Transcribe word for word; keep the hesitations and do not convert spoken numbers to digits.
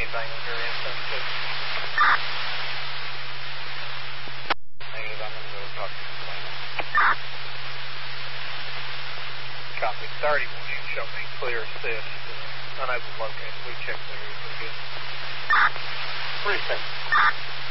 anything on your end, too. Negative, I'm going to go talk to Atlanta. Copy. thirty-one inch show me clear assist. Uh, unable to locate. We checked there. We're good. Three six.